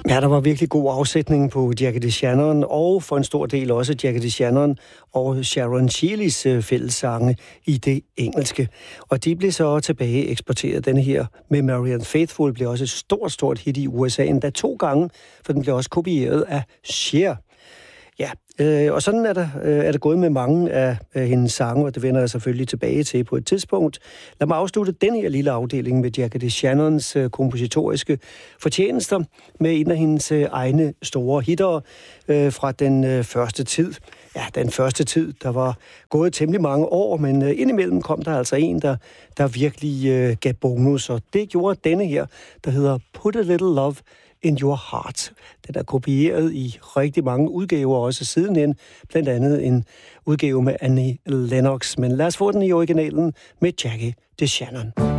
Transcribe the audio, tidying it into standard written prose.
Ja, der var virkelig god afsætning på Jackie DeShannon, og for en stor del også Jackie DeShannon og Sharon Sheelys fællessange i det engelske. Og de blev så tilbage eksporteret. Denne her med Marianne Faithfull blev også et stort hit i USA, endda 2 gange, for den blev også kopieret af Cher. Ja, og sådan er det gået med mange af hendes sange, og det vender jeg selvfølgelig tilbage til på et tidspunkt. Lad mig afslutte den her lille afdeling med Jackie DeShannons kompositoriske fortjenester med en af hendes egne store hitter fra den første tid. Ja, den første tid, der var gået temmelig mange år, men indimellem kom der altså en, der virkelig gav bonus, og det gjorde denne her, der hedder Put a Little Love in Your Heart. Den er kopieret i rigtig mange udgaver, også sidenhen, blandt andet en udgave med Annie Lennox. Men lad os få den i originalen med Jackie DeShannon.